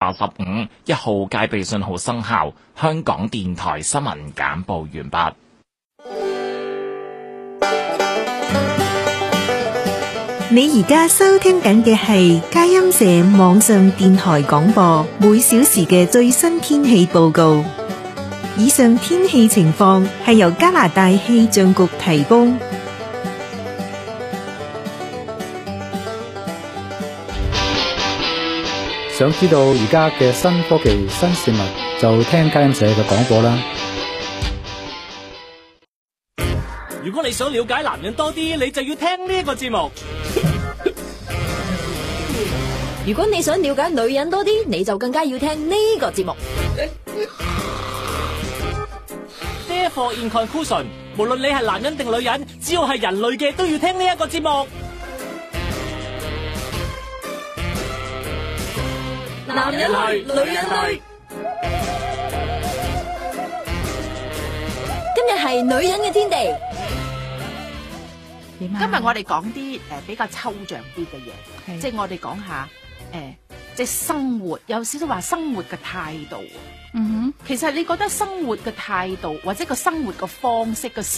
85，1號戒備信號生效。香港電台新聞簡報完畢。 你而家收聽緊嘅係佳音社網上電台廣播，每小時嘅最新天氣報告。以上天氣情況係由加拿大氣象局提供。 想知道而家嘅新科技、新事物，就聽佳音社嘅廣播啦。 如果你想了解男人多啲，你就要聽呢一個節目。 如果你想了解女人多啲，你就更加要聽呢個節目。 Therefore in conclusion， 無論你係男人定女人，只要係人類嘅都要聽呢一個節目。男人類，女人類。 今日係女人嘅天地。 今日我哋講啲比較抽象啲嘅嘢，即係我哋講下即係生活，有少少話生活嘅態度。其實你覺得生活嘅態度或者個生活嘅方式個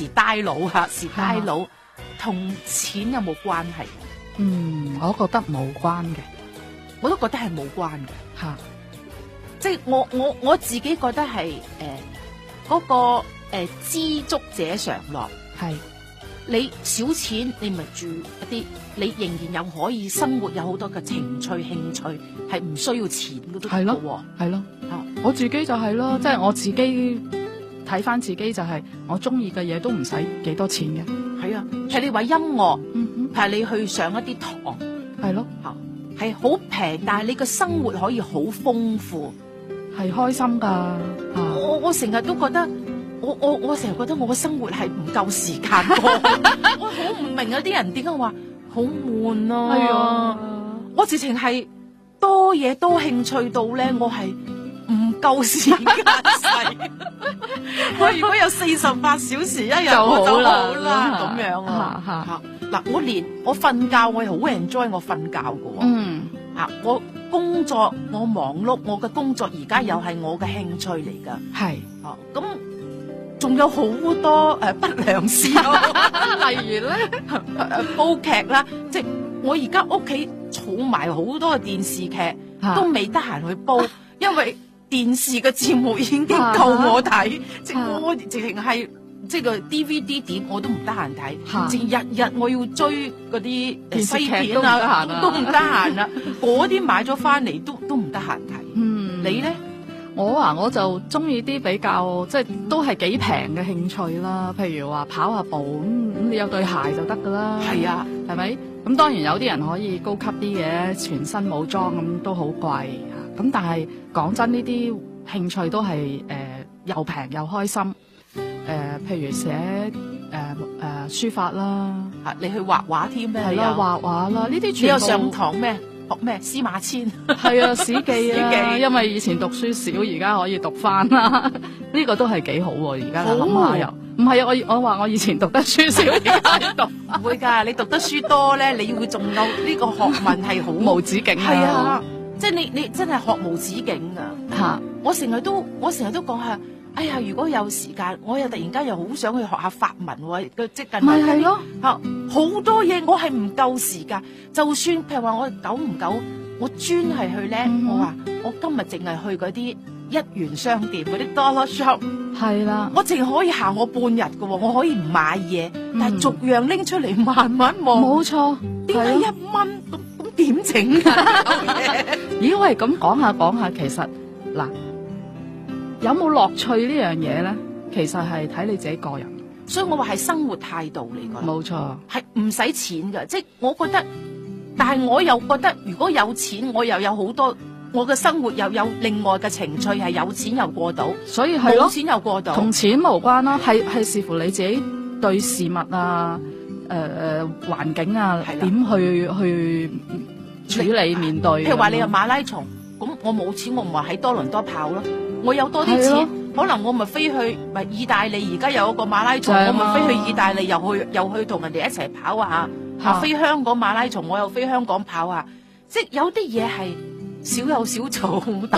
style 同錢有冇關係？ 我覺得冇關嘅， 我都覺得係冇關嘅吓。即係我自己覺得係嗰個知足者常樂。係你少錢，你咪住一啲，你仍然又可以生活，有好多嘅情趣興趣係唔需要錢嘅都係咯， 係咯。我自己就係咯，即係我自己睇翻自己就係我中意嘅嘢都唔使幾多錢嘅。 係啊，係你話音樂，係你去上一啲堂， 係咯， 係好平，但係你嘅生活可以好豐富， 係開心噶。 我成日都覺得，我成日覺得我嘅生活係唔夠時間過。我好唔明有啲人點解話好悶啊？係啊，我直情係多嘢多興趣到咧，我係唔夠時間使。我如果有48小時一日我就好啦，咁樣啊。嗱，我瞓覺我係好 enjoy 我瞓覺噶。我工作我忙碌，我嘅工作而家又係我嘅興趣嚟噶。係，咁仲有好多不良事咯，例如咧煲劇啦，即係我而家屋企儲埋好多嘅電視劇，都未得閒去煲，因為電視嘅節目已經夠我睇，即係我直情係即係個 DVD 碟我都唔得閒睇，淨日日我要追嗰啲西片啊，都唔得閒啦，嗰啲買咗翻嚟都唔得閒睇。你咧？ 我就中意啲比較即係都係幾平嘅興趣啦，譬如話跑下步咁你有對鞋就得噶啦。係啊，係咪？咁當然有啲人可以高級啲嘅，全身武裝咁都好貴嚇。咁但係講真，呢啲興趣都係又平又開心。譬如寫書法啦， 你去畫畫添咩？ 係啦，畫畫啦，呢啲你有上堂咩？學咩？司馬遷係啊，史記啊，因為以前讀書少，而家可以讀翻啦。呢個都係幾好喎，而家諗下又唔係啊！我話我以前讀得書少，而家讀唔會㗎。你讀得書多咧，你會仲有呢個學問係好無止境。 係啊，即係你真係學無止境㗎嚇！我成日都講下。哎呀！如果有時間，我又突然間又好想去學下法文喎，即近咪係咯好多嘢我係唔夠時間。就算譬如話我久唔久，我專係去咧，我話我今日淨係去嗰啲1元商店嗰啲 dollar shop， 係啦，我淨係可以行我半日㗎喎，我可以唔買嘢，但係逐樣拎出嚟慢慢望。冇錯，點解1蚊咁點整啊？ 咦喂，咁講下，其實嗱。有冇樂趣呢樣嘢咧？其實係睇你自己個人， 所以我話係生活態度嚟㗎。 冇錯， 係唔使錢㗎，即係我覺得，但係我又覺得如果有錢，我又有好多我嘅生活又有另外嘅情趣，係有錢又過到， 所以係咯， 冇錢又過到，同錢無關啦，係視乎你自己對事物啊、環境啊點去處理面對。 譬如話你係馬拉松，咁我冇錢，我唔話喺多倫多跑咯。我有多啲錢，可能我咪飛去咪意大利，而家有一個馬拉松，我咪飛去意大利，又去同人哋一齊跑下。飛香港馬拉松，我又飛香港跑下。即係有啲嘢係少有少做。